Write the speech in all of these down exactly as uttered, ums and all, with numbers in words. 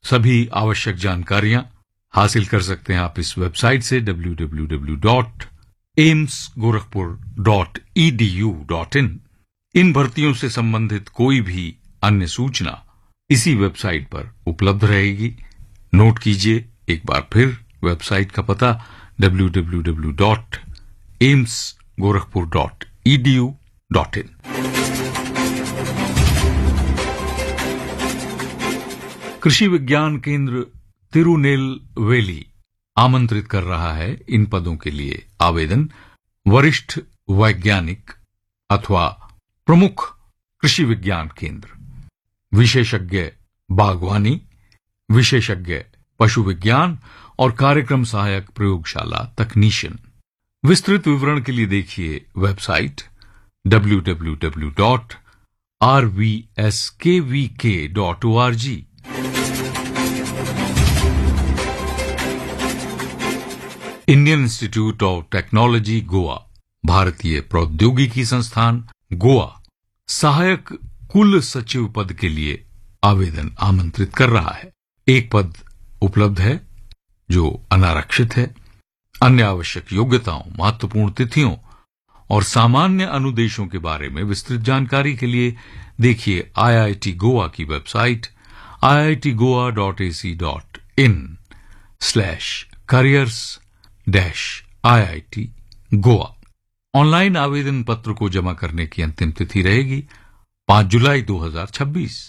सभी आवश्यक जानकारियां हासिल कर सकते हैं आप इस वेबसाइट से W W W dot AIIMS Gorakhpur dot E D U dot in. इन भर्तियों से संबंधित कोई भी अन्य सूचना इसी वेबसाइट पर उपलब्ध रहेगी। नोट कीजिए एक बार फिर वेबसाइट का पता W W W dot AIIMS Gorakhpur dot E D U dot in. कृषि विज्ञान केंद्र तिरुनेलवेली आमंत्रित कर रहा है इन पदों के लिए आवेदन वरिष्ठ वैज्ञानिक अथवा प्रमुख कृषि विज्ञान केंद्र, विशेषज्ञ बागवानी, विशेषज्ञ पशु विज्ञान और कार्यक्रम सहायक प्रयोगशाला तकनीशियन। विस्तृत विवरण के लिए देखिए website W W W dot are V S के वी के dot O R G. Indian institute of technology Goa, भारतीय प्रौद्योगिकी संस्थान गोवा सहायक कुल सचिव पद के लिए आवेदन आमंत्रित कर रहा है। एक पद उपलब्ध है जो अनारक्षित है। अन्य आवश्यक योग्यताओं, महत्वपूर्ण तिथियों और सामान्य अनुदेशों के बारे में विस्तृत जानकारी के लिए देखिए आई आई टी गोवा की website I I T Goa dot A C dot in slash careers dash I I T Goa. Online आवेदन पत्र को जमा करने की अंतिम तिथि रहेगी पांच जुलाई दो हजार छब्बीस।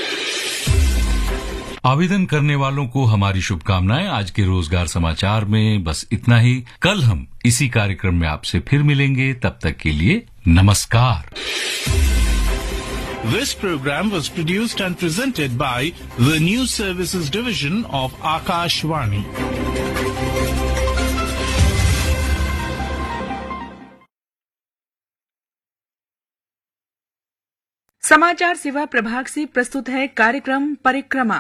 आवेदन करने वालों को हमारी शुभकामनाएं। आज के रोजगार समाचार में बस इतना ही। कल हम इसी कार्यक्रम में आपसे फिर मिलेंगे। तब तक के लिए नमस्कार। This program was produced and presented by the News Services Division of Akashvani. समाचार सेवा प्रभाग से प्रस्तुत है कार्यक्रम परिक्रमा।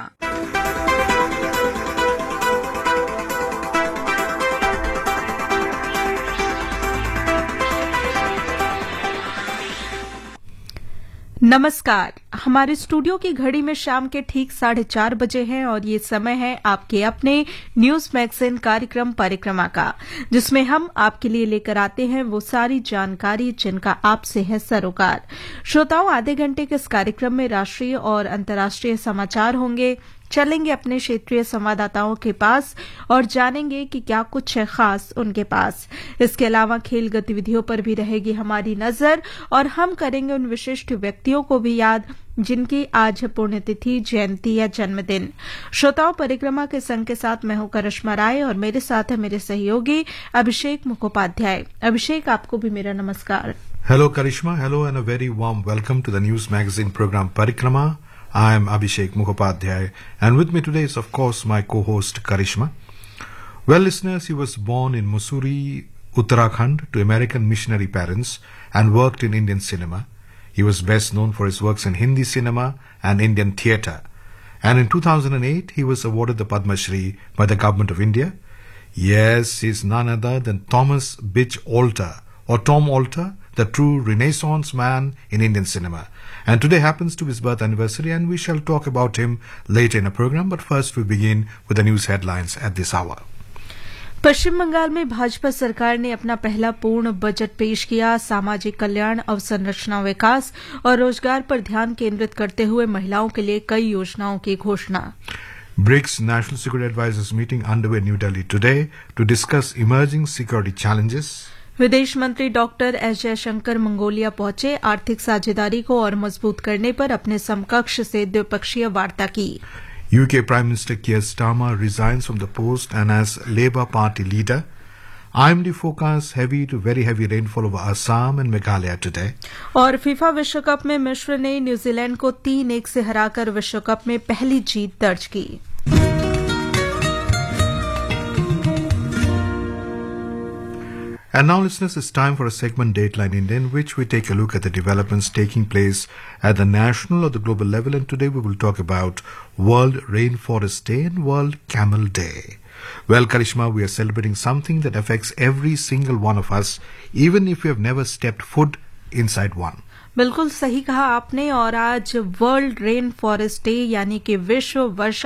नमस्कार। हमारे स्टूडियो की घड़ी में शाम के ठीक साढ़े चार बजे हैं और ये समय है आपके अपने न्यूज मैगजीन कार्यक्रम परिक्रमा का, जिसमें हम आपके लिए लेकर आते हैं वो सारी जानकारी जिनका आपसे है सरोकार। श्रोताओं, आधे घंटे के इस कार्यक्रम में राष्ट्रीय और अंतर्राष्ट्रीय समाचार होंगे। चलेंगे अपने क्षेत्रीय संवाददाताओं के पास और जानेंगे कि क्या कुछ है खास उनके पास। इसके अलावा खेल गतिविधियों पर भी रहेगी हमारी नजर और हम करेंगे उन विशिष्ट व्यक्तियों को भी याद जिनकी आज है पुण्यतिथि, जयंती या जन्मदिन। श्रोताओं, परिक्रमा के संग के साथ मैं हूं करिश्मा राय और मेरे साथ है मेरे सहयोगी अभिषेक मुखोपाध्याय। अभिषेक, आपको भी मेरा नमस्कार। Hello Karishma, hello and a very warm welcome to the news magazine programme परिक्रमा. I am Abhishek Mukhopadhyay, and with me today is, of course, my co-host Karishma. Well, listeners, he was born in Mussoorie, Uttarakhand, to American missionary parents and worked in Indian cinema. He was best known for his works in Hindi cinema and Indian theatre. And in two thousand eight, he was awarded the Padma Shri by the Government of India. Yes, he is none other than Thomas Bitch Alter, or Tom Alter, the true Renaissance man in Indian cinema. And today happens to be his birth anniversary, and we shall talk about him later in the program. But first we begin with the news headlines at this hour. पश्चिम बंगाल में भाजपा सरकार ने अपना पहला पूर्ण budget पेश किया। सामाजिक कल्याण, अवसंरचना विकास और रोजगार पर ध्यान केंद्रित करते हुए महिलाओं के लिए कई योजनाओं की घोषणा। BRICS National Security Advisors meeting underway in New Delhi today to discuss emerging security challenges. विदेश मंत्री डॉक्टर एस जयशंकर मंगोलिया पहुंचे। आर्थिक साझेदारी को और मजबूत करने पर अपने समकक्ष से द्विपक्षीय वार्ता की। U K Prime Minister Keir Starmer resigns from the post and as Labour Party leader. I M D forecasts heavy to very heavy rainfall over Assam and Meghalaya today. और फीफा विश्व कप में मिस्र ने New Zealand को तीन एक से हराकर विश्व कप में पहली जीत दर्ज की। And now, listeners, it's time for a segment Dateline India, in which we take a look at the developments taking place at the national or the global level. And today we will talk about World Rainforest Day and World Camel Day. Well, Karishma, we are celebrating something that affects every single one of us, even if we have never stepped foot inside one. बिल्कुल सही कहा आपने। और आज world rain forest day यानी कि विश्व वर्षा